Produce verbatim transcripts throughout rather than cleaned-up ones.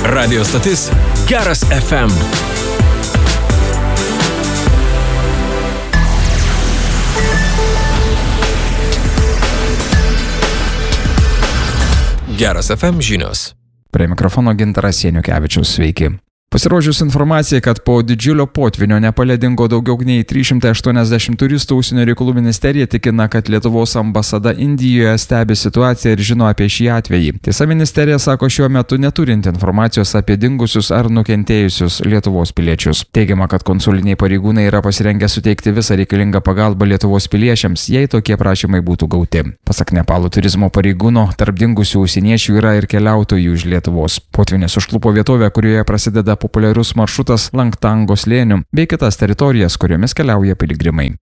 Radio stotis Geras F M. Geras F M žinios. Prie mikrofono Gintaras Janukevičius, sveiki. Pasirodžius informacijai, kad po didžiulio potvynio Nepale dingo daugiau nei trys šimtai aštuoniasdešimt turistų, Užsienio reikalų ministerija tikina, kad Lietuvos ambasada Indijoje stebi situaciją ir žino apie šį atvejį. Tiesa, ministerija sako šiuo metu neturinti informacijos apie dingusius ar nukentėjusius Lietuvos piliečius. Teigiama, kad konsuliniai pareigūnai yra pasirengę suteikti visą reikalingą pagalbą Lietuvos piliečiams, jei tokie prašymai būtų gauti. Pasak Nepalo turizmo pareigūno, tarp dingusių užsieniečių yra ir keliautojų iš Lietuvos. Potvynis užklupo vietovę, kurioje prasideda populiarus maršrutas Langtango slėniu bei kitas teritorijas, kuriomis keliauja piligrimai.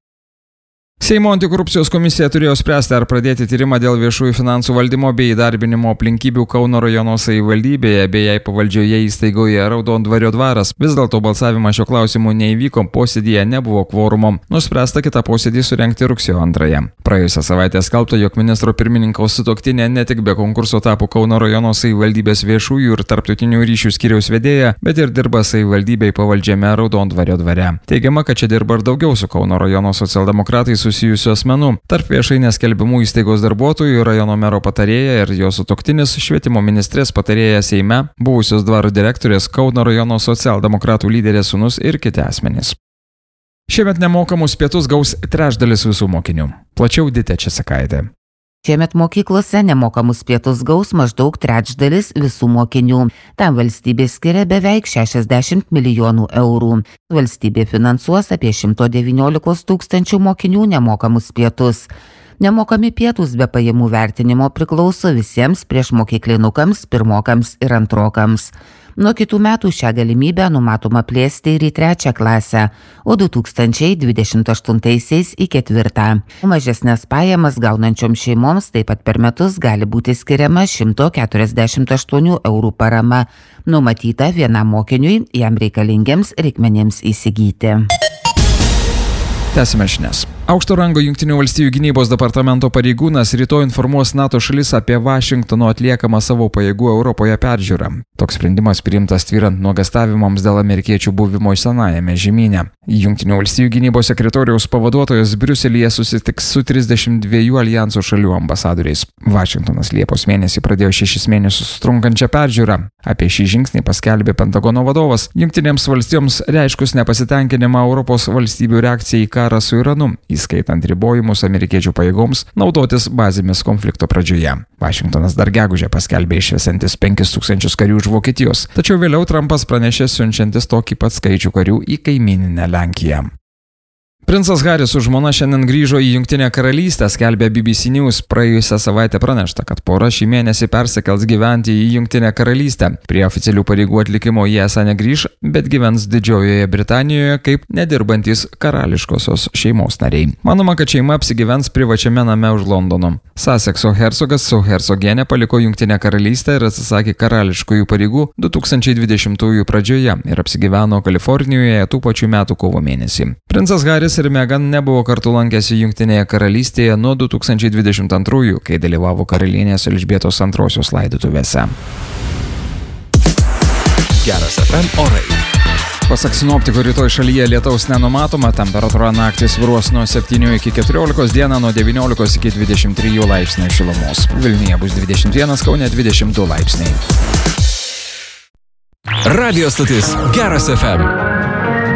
Seimo antikorupcijos komisija turėjo spręsti, ar pradėti tyrimą dėl viešųjų finansų valdymo bei įdarbinimo aplinkybių Kauno rajono savivaldybėje bei jai pavaldžioje įstaigoje Raudondvario dvaras. Vis dėlto balsavimas šio klausimu neįvyko, posėdyje nebuvo kvorumo. Nuspręsta kitą posėdį surengti rugsėjo antrąją. Praėjusią savaitę skelbta, jog ministro pirmininkaus sutuoktinė ne tik be konkurso tapo Kauno rajono savivaldybės viešųjų ir tarptautinių ryšių skyriaus vedėja, bet ir dirba savivaldybei pavaldžiame Raudondvario dvare. Teigiama, kad čia dirba ir daugiau su Kauno rajono socialdemokratais susijusių asmenų. Tarp viešai neskelbimų įstaigos darbuotojų rajono mero patarėja ir jo sutuoktinis švietimo ministrės patarėja Seime, buvusios dvaro direktorės Kauno rajono socialdemokratų lyderės sūnus ir kiti asmenys. Šiemet nemokamus pietus gaus trečdalis visų mokinių. Plačiau Ditė Česakaitė. Šiemet mokyklose nemokamus pietus gaus maždaug trečdalis visų mokinių. Tam valstybė skiria beveik šešiasdešimt milijonų eurų. Valstybė finansuos apie šimtas devyniolika tūkstančių mokinių nemokamus pietus. Nemokami pietus be pajamų vertinimo priklauso visiems priešmokyklinukams, pirmokams ir antrokams. Nuo kitų metų šią galimybę numatoma plėsti ir į trečią klasę, o du tūkstančiai dvidešimt aštuntaisiais į ketvirtą. Mažesnės pajamas gaunančioms šeimoms taip pat per metus gali būti skiriama šimtas keturiasdešimt aštuonių eurų parama, numatyta vienam mokiniui jam reikalingiems reikmenims įsigyti. Tęsime žinias. Aukšto rango Jungtinių valstijų gynybos departamento pareigūnas rytoj informuos NATO šalis apie Vašingtono atliekamą savo pajėgų Europoje peržiūrą. Toks sprendimas priimtas tvyrant nuogastavimams dėl amerikiečių buvimo senajame žemyne. Jungtinių valstijų gynybos sekretoriaus pavaduotojas Briuselyje susitiks su trisdešimt dviejų aljanso šalių ambasadoriais. Vašingtonas Liepos mėnesį pradėjo šešis mėnesius trunkančią peržiūrą. Apie šį žingsnį paskelbė Pentagono vadovas, Jungtinėms valstijoms reiškus nepasitenkinimą Europos valstybių reakciją į karą su Iranu, įskaitant ribojimus amerikiečių pajėgoms naudotis bazėmis konflikto pradžioje. Vašingtonas dar gegužę paskelbė išvesantis penkis tūkstančius karių iš Vokietijos, tačiau vėliau Trumpas pranešė siunčiantis tokį pat skaičių karių į kaimyninę Lenkiją. Princas Haris su žmona šiandien grįžo į Jungtinę karalystę, skelbė B B C News. Praėjusią savaitę pranešta, kad pora šį mėnesį persikels gyventi į Jungtinę karalystę. Prie oficialių pareigų atlikimo jie esą negrįž, bet gyvens Didžiojoje Britanijoje kaip nedirbantis karališkosios šeimos nariai. Manoma, kad šeima apsigyvens privačiame name už Londono. Sasekso hercogas su hercogienė paliko Jungtinę karalystę ir atsisakė karališkųjų pareigų du tūkstančiai dvidešimtųjų pradžioje ir apsigyveno Kalifornijoje tų pačių metų kovo mėnesį. Princas Haris ir Meghan nebuvo kartu lankęsi Jungtinėje karalystėje nuo du tūkstančiai dvidešimt antrųjų, kai dalyvavo karalienės Elžbietos antrosios laidotuvėse. Geras F M orai. Pasak sinoptikų, rytoj šalyje lietaus nenumatoma, temperatūra naktį svyruos nuo septynių iki keturiolikos, dieną nuo devyniolikos iki dvidešimt trijų laipsnių šilumos. Vilniuje bus dvidešimt vienas, Kaune dvidešimt du laipsniai. Radio stotis Geras F M.